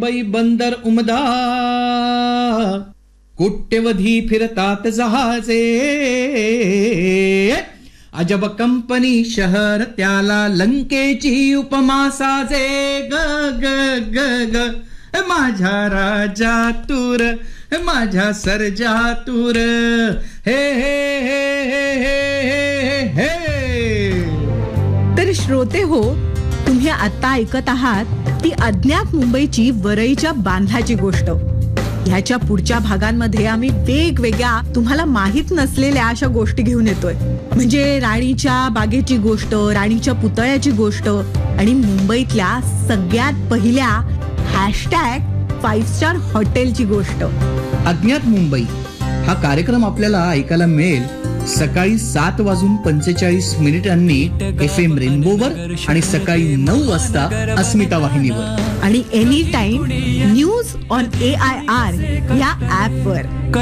मुंबई बंदर उमदा, कोट्यवधी फिरतात जहाजे, अजब कंपनी शहर त्याला लंकेची उपमा साजे. ग ग ग ग माझ्या राजा तूर, माझ्या सर्जा तूर, हे हे हे हे हे हे. तर श्रोते हो, तुम्ही आता ऐकत आहात ती अज्ञात मुंबईची वरईच्या बांधल्याची गोष्ट. ह्याच्या पुढच्या भागांमध्ये आम्ही वेगवेगळ्या तुम्हाला माहित नसलेल्या अशा गोष्टी घेऊन येतोय. म्हणजे राणीच्या बागेची गोष्ट, राणीच्या पुतळ्याची गोष्ट आणि मुंबईतल्या सगळ्यात पहिल्या #5 स्टार हॉटेलची गोष्ट. अज्ञात मुंबई हा कार्यक्रम आपल्याला ऐकायला मिळेल सकाळी 7:45 FM रेनबोवर आणि सकाळी 9 वाजता अस्मिता वाहिनीवर आणि any time news on AIR या ऍप वर.